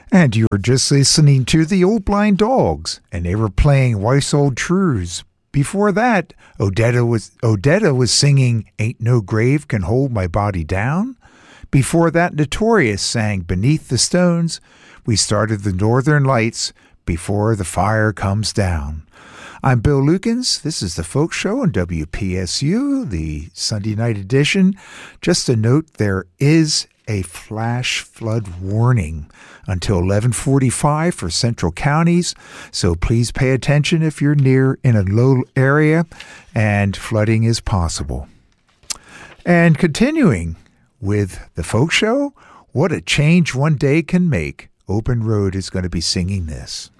And you were just listening to the Old Blind Dogs, and they were playing Weiss Old Trues. Before that, Odetta was singing Ain't No Grave Can Hold My Body Down. Before that, Notorious sang Beneath the Stones. We started the Northern Lights, Before the Fire Comes Down. I'm Bill Lukens. This is the Folk Show on WPSU, the Sunday night edition. Just a note, there is a flash flood warning until 11:45 for central counties, so please pay attention if you're near in a low area and flooding is possible. And continuing with the Folk Show, what a change one day can make. Open Road is going to be singing this.